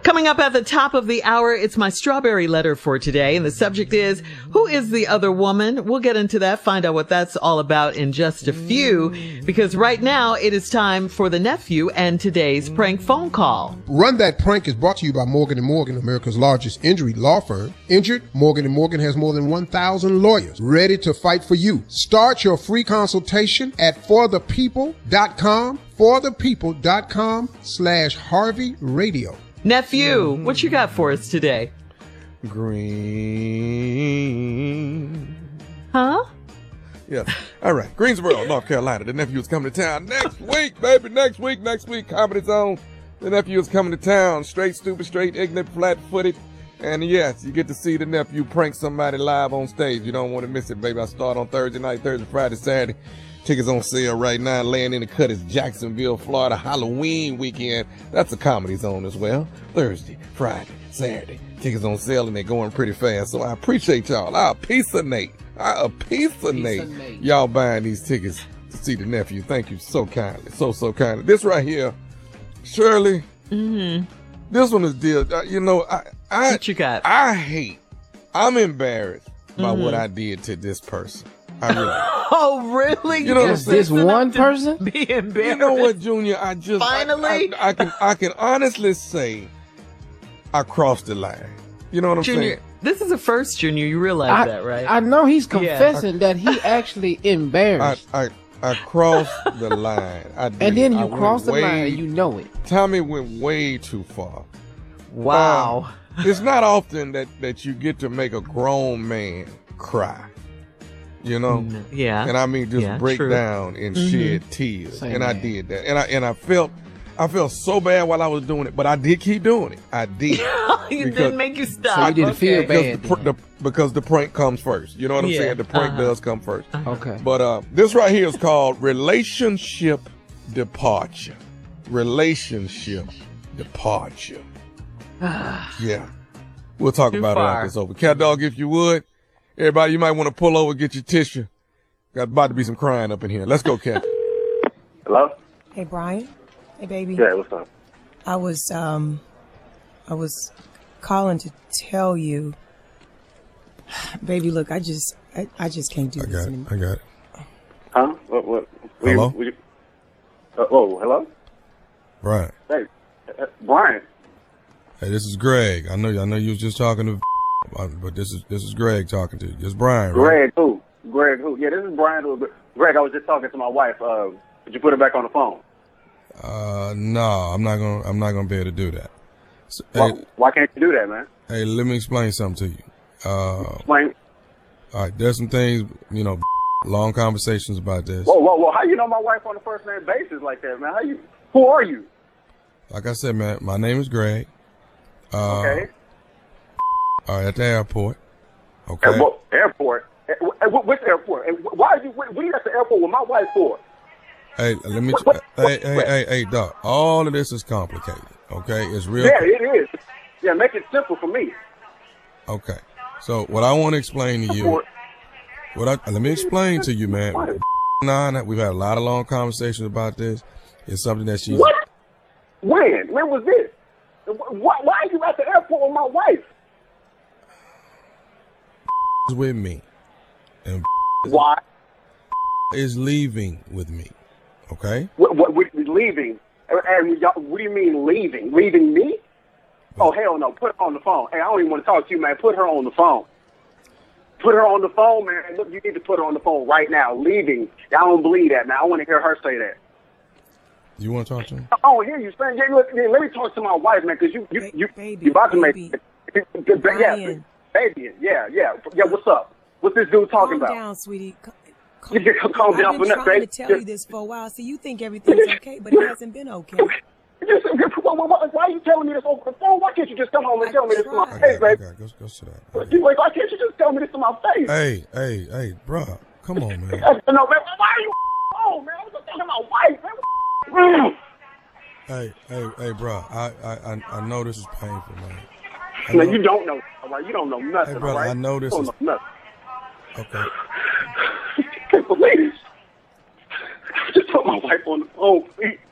Coming up at the top of the hour, it's my strawberry letter for today. And the subject is, who is the other woman? We'll get into that, find out what that's all about in just a few. Because right now, it is time for the nephew and today's prank phone call. Run That Prank is brought to you by Morgan & Morgan, America's largest injury law firm. Injured? Morgan & Morgan has more than 1,000 lawyers ready to fight for you. Start your free consultation at forthepeople.com, forthepeople.com/Harvey Radio. Nephew, what you got for us today? Green. Huh? Yeah. All right. Greensboro, North Carolina. The nephew is coming to town next week, baby. Next week. Comedy Zone. The nephew is coming to town. Straight, stupid, straight, ignorant, flat-footed. And yes, you get to see the nephew prank somebody live on stage. You don't want to miss it, baby. I start on Thursday night, Thursday, Friday, Saturday. Tickets on sale right now. Laying in the cut is Jacksonville, Florida, Halloween weekend. That's a Comedy Zone as well. Thursday, Friday, Saturday. Tickets on sale and they're going pretty fast. So I appreciate y'all. I appreciate y'all buying these tickets to see the nephew. Thank you so kindly. So kindly. This right here, Shirley. This one is deal. What you got? I'm embarrassed by what I did to this person. I really. Oh, really? You know what I'm saying? This one person? Be embarrassed. You know what, Junior? Finally? I can honestly say I crossed the line. You know what I'm Junior, saying? this is a first, Junior. You realize that, right? I know he's confessing that he actually embarrassed. I crossed the line. I did. And then you crossed the line and you know it. Tommy went way too far. Wow. It's not often that you get to make a grown man cry. You know? Yeah. And I mean just break down and shed tears. Same and I man. did that. And I felt so bad while I was doing it, but I did keep doing it. I did. It didn't make you stop. So you didn't feel bad. Because the prank comes first. You know what I'm saying? The prank does come first. Okay. But this right here is called relationship departure. Relationship departure. Yeah. We'll talk Too about it far. after it's over. Cat Dog, if you would. Everybody, you might want to pull over, get your tissue. Got about to be some crying up in here. Let's go, Cat. Hello? Hey, Brian. Hey, baby. Yeah, what's up? I was calling to tell you, baby, look, I just can't do this anymore. I got it. Huh? What? Hello? Hello? Brian. Hey, Brian. Hey, this is Greg. I know you was just talking to, but this is Greg talking to you. It's Brian, right? Greg who? Yeah, this is Brian. Greg, I was just talking to my wife. Did you put her back on the phone? No, I'm not gonna be able to do that. So, Why can't you do that, man? Hey, let me explain something to you. Explain. All right, there's some things, long conversations about this. Whoa! How you know my wife on a first name basis like that, man? Who are you? Like I said, man, my name is Greg. Okay. All right, at the airport. Okay. Airport? Which airport? And why are you? What are you at the airport with my wife for? Hey, let me. Hey, Doc. All of this is complicated. Okay, it's real. Yeah, it is. Yeah, make it simple for me. Okay. So what I want to explain to you, let me explain to you, man. We've had a lot of long conversations about this. It's something that she's. What? When was this? Why are you at the airport with my wife? With me, and why is leaving with me? Okay. What leaving? And what do you mean leaving? Leaving me? Oh, hell no. Put her on the phone. Hey, I don't even want to talk to you, man. Put her on the phone. Put her on the phone, man. Look, you need to put her on the phone right now. Leaving. I don't believe that, man. I want to hear her say that. You want to talk to her? I don't hear you saying, let me talk to my wife, man, because you about to make... Brian. Baby, yeah. What's up? What's this dude talking about? Calm down, sweetie. Calm down I've for been nothing, trying baby. to tell you this for a while, so you think everything's okay, but it hasn't been okay. Why are you telling me this over the phone? Why can't you just come home and tell me this to my face, baby? Go sit down. Why can't you just tell me this to my face? Hey, bro. Come on, man. No, man. Why are you on, man? I was just talking to my wife, man. Hey, bro. I know this is painful, man. No, you don't know. All right, you don't know nothing. Hey, brother, all right? I know this you is. don't know nothing. Okay. I can't believe this. I just put my wife on the phone, please.